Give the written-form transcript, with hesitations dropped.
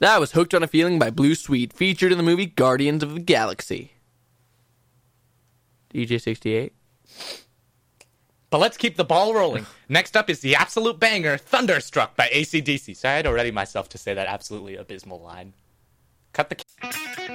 That was Hooked on a Feeling by Blue Sweet, featured in the movie Guardians of the Galaxy. DJ68. But let's keep the ball rolling. Next up is the absolute banger, Thunderstruck by AC/DC. So I had already myself to say that absolutely abysmal line. Cut the...